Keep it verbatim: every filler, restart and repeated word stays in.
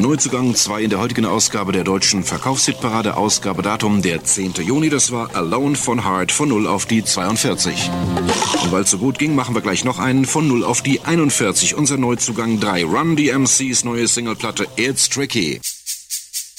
Neuzugang zwei in der heutigen Ausgabe der deutschen Verkaufshitparade. Ausgabedatum der zehnte Juni. Das war Alone von Heart von null auf die zweiundvierzig. Und weil es so gut ging, machen wir gleich noch einen von null auf die einundvierzig. Unser Neuzugang drei. Run D M C's neue Singleplatte It's Tricky.